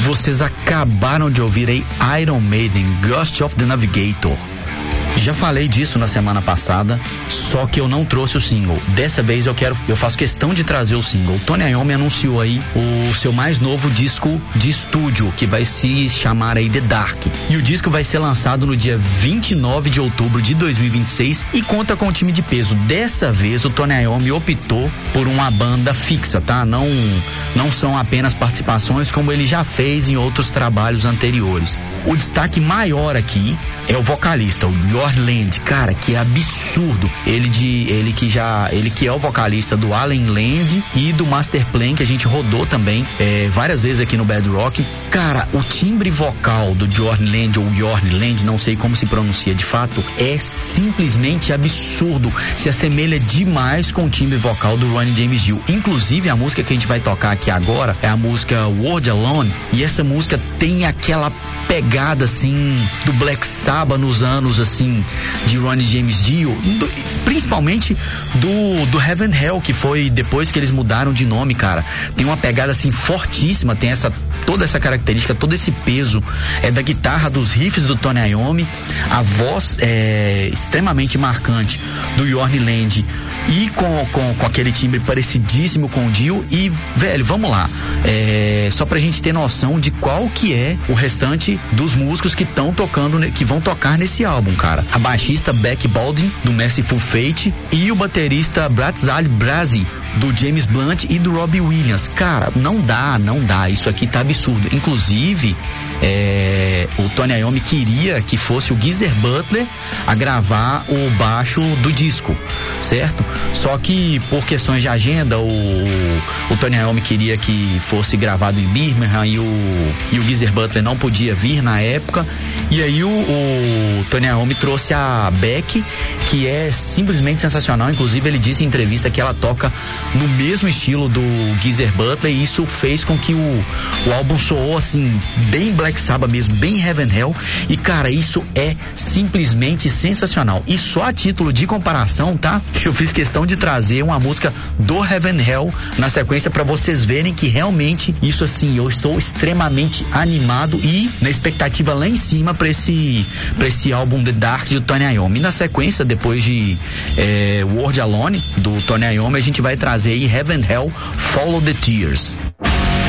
Vocês acabaram de ouvir aí Iron Maiden, Ghost of the Navigator. Já falei disso na semana passada, só que eu não trouxe o single. Dessa vez eu faço questão de trazer o single. Tony Iommi anunciou aí o seu mais novo disco de estúdio, que vai se chamar aí The Dark. E o disco vai ser lançado no dia 29 de outubro de 2026 e conta com um time de peso. Dessa vez o Tony Iommi optou por uma banda fixa, tá? Não são apenas participações como ele já fez em outros trabalhos anteriores. O destaque maior aqui é o vocalista, o Bjorn Land, cara, que é absurdo. Ele que é o vocalista do Alien Land e do Masterplan, que a gente rodou também várias vezes aqui no Bad Rock. Cara, o timbre vocal do Bjorn Land ou Bjorn Land, não sei como se pronuncia de fato, é simplesmente absurdo. Se assemelha demais com o timbre vocal do Ronnie James Dio. Inclusive a música que a gente vai tocar aqui agora é a música World Alone, e essa música tem aquela pegada assim do Black Sabbath nos anos assim de Ronnie James Dio, principalmente do Heaven Hell, que foi depois que eles mudaram de nome, cara. Tem uma pegada assim fortíssima, tem toda essa característica, todo esse peso da guitarra, dos riffs do Tony Iommi, a voz extremamente marcante do Bjorn Land e com aquele timbre parecidíssimo com o Dio. E, velho, vamos lá, só pra gente ter noção de qual que é o restante dos músicos que estão tocando, que vão tocar nesse álbum, cara. A baixista Beck Baldwin, do Merciful Fate, e o baterista Bratzal Brazi, do James Blunt e do Robbie Williams. Cara, não dá, isso aqui tá absurdo. Inclusive, o Tony Iommi queria que fosse o Geezer Butler a gravar o baixo do disco, certo? Só que por questões de agenda, o Tony Iommi queria que fosse gravado em Birmingham e o Geezer Butler não podia vir na época. E aí o Tony Iommi trouxe a Beck, que é simplesmente sensacional. Inclusive ele disse em entrevista que ela toca no mesmo estilo do Geezer Butler, e isso fez com que o álbum soou assim, bem Black Sabbath mesmo, bem Heaven Hell. E cara, isso é simplesmente sensacional. E só a título de comparação, tá? Eu fiz questão de trazer uma música do Heaven Hell na sequência para vocês verem que realmente isso assim, eu estou extremamente animado e na expectativa lá em cima para esse álbum The Dark do Tony Iommi. E na sequência, depois de World Alone do Tony Iommi, a gente vai trazer aí Heaven Hell, Follow the Tears.